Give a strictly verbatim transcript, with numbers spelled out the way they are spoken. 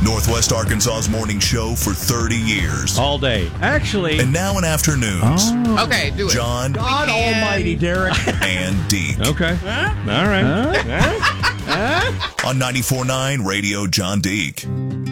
Northwest Arkansas's morning show for thirty years. All day. Actually. And now in afternoons. Oh. Okay, do it. John. God almighty, Derek. And Deke. Okay. Huh? All right. Huh? Huh? On ninety-four point nine Radio John Deke.